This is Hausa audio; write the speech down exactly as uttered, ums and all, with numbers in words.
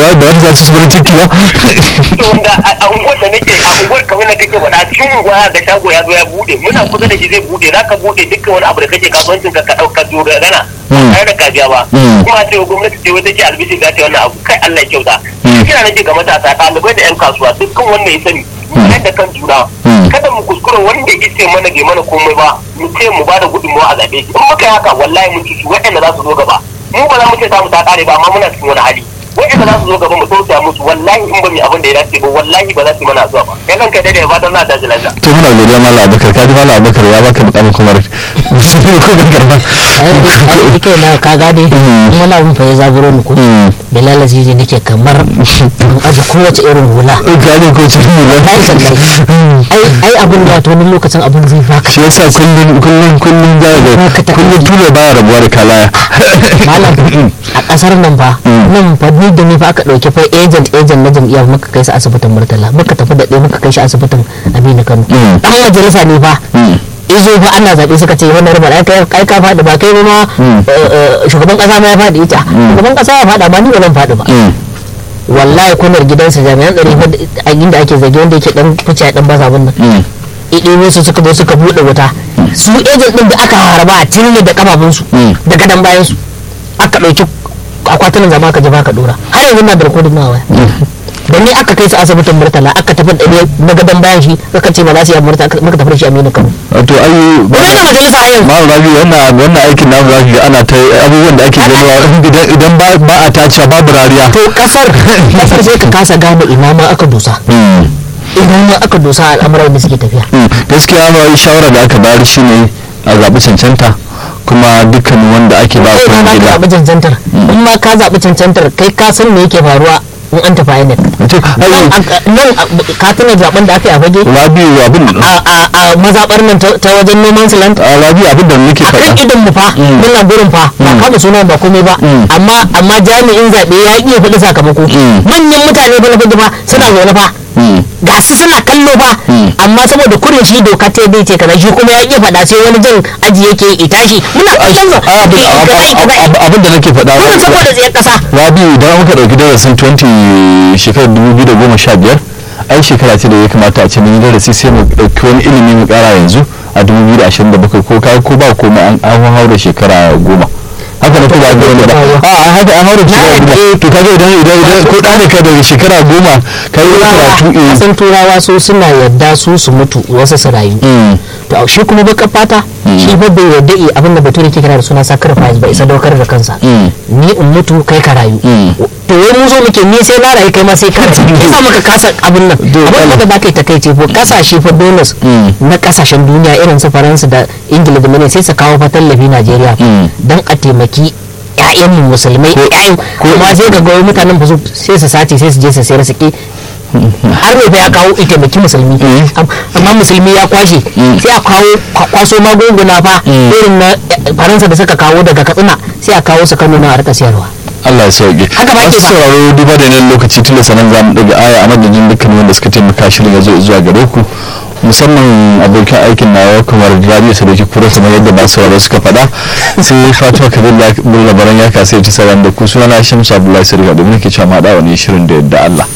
ba da wani za su farin ciki ba. to wanda a unguwar da nake a unguwar kamar na kake faɗa cikin unguwa da shago ya zo ya bude muna kusa da shi zai bude za ka bude dukkan wani abu da kake kasuwancin ka ka ɗauka dogana tare da kajiya ba kuma ce gwamnati ce wata ke albishi za ta yi wannan abu kai Allah ya kyauta kira nake ga matasa ɗalibai da 'yan kasuwa dukkan wanda ya sani mu da kan juna kada mu kuskure wanda ya ce mana bai mana komai ba mu ce mu ba da gudunmawa a zaɓe shi in muka yi haka wallahi mun ci waɗanda za su zo gaba mu ba za mu ce za mu ta ƙare ba amma muna cikin wani hali waɗanda za su zo gaba mu tausaya musu wallahi in ba mu abin da ya dace ba wallahi ba za su yi mana zuwa ba kai kan kai daidai ba don na daji lafiya. to muna godiya Malam Abubakar kaji Malam Abubakar ya baka mukamin kuma ko ban karba ai kai na ka gane wani abun fa ya zaburo ni ko bilal azizi nake kamar aji kowace irin hula gane ko cikin hula ai ai abun da to wani lokacin abun zai baka shi yasa kullun kullun kullun da kullun tule baya rabuwa da kalaya malam a kasar nan fa nan fa ni da ni fa aka dauke fa agent agent na jam'iyyar muka kai su asibitin Murtala muka tafi da ɗaya muka kai shi asibitin Aminu Kano dan majalisa ne fa izo fa ana zaɓe suka ce wannan rubar ai kai ka faɗi ba kai ma shugaban ƙasa ma ya faɗi ita shugaban ƙasa ya faɗa ba ni ba zan faɗi ba wallahi kunar gidansa jami'an tsaro a inda ake zage wanda yake dan fice dan baza abin nan iɗe su suka zo suka buɗe wuta su agent din da aka harba a cinye da kafafunsu da gadan bayan su aka ɗauki akwatunan zama ka ji baka dora har yanzu na da rikodin na waya da ni aka kai su asibitin Murtala aka tafi da ɗaya na gadon bayan shi aka ce ba za su yi Murtala muka tafi da shi Aminu Kano wato ai ba da majalisa a yanzu ma rabi wannan wannan aikin namu zaki ga ana ta abubuwan da ake gani idan idan ba ba a tace babu rariya to kasar kasar sai ka kasa gane ina ma aka dosa ina ma aka dosa al'amuran da suke tafiya gaskiya ma shawara da aka bayar shine a zabi cancanta kuma dukkan wanda ake ba ku gida ka zabi cancantar in ma ka zabi cancantar kai ka san me yake faruwa in an tafi ainihin nan ka tuna zaben da aka yi a fage rabi abin a mazaɓar nan ta wajen noman silant rabi abin da nake faɗa a kan idon mu fa muna gurin fa ba kama suna ba komai ba amma amma jami'in zaɓe ya iya faɗi sakamako manyan mutane ba na fage ba suna zaune fa ga su suna kallo ba amma saboda kurin shi doka ta bai ce kaza shi kuma ya iya faɗa sai wani jin aji yake yi tashi muna kallon sa abin da nake faɗa kurin saboda tsayar ƙasa rabi idan muka ɗauki darasin twenty shekarar dubu biyu da goma sha biyar ai shekara ce da ya kamata a ce mun darasi sai mu ɗauki wani ilimi mu ƙara yanzu a dubu biyu da ashirin da bakwai ko ka ko ba komai an an haura shekara goma haka na ko ba goma ba a haka an haura shekara goma to kaga idan idan idan ko ɗane ka daga shekara goma ka yi karatu eh san turawa su suna yadda su su mutu wasu su rayu to shi kuma baka fata shi ba bai yadda i abin da bature ke kira da suna sacrifice ba isa daukar da kansa ni in mutu kai ka rayu to wai mu zo muke ni sai na rayu kai ma sai ka rayu yasa muka kasa abin nan abin da ba kai takeice ko kasashe fa donors na kasashen duniya irin su Faransa da Ingila da Mene sai su kawo fa tallafi Najeriya dan a taimaki ƴaƴan mu musulmai ƴaƴan kuma sai ga goyi mutanen fa sai su sace sai su je su sayar su ki har ne fa ya kawo ita taimaki musulmi amma musulmi ya kwashe sai a kawo kwaso magunguna fa irin na Faransa da suka kawo daga Katsina sai a kawo su Kano na harkar sayarwa Allah ya sauke haka ba ke sauraro duba da nan lokaci tun da sanan zamu daga aya a madadin dukkan wanda suka taimaka shirin ya zo zuwa gare ku musamman abokan aikin nawa kamar Rabi'u Sadauki Kuro kamar yadda ba sauraro suka faɗa sai Fatima Kabir Labaran ya kasa ta sauran da ku sunana Shamsu Abdullahi Sirga da muke cewa ma da wani shirin da yadda Allah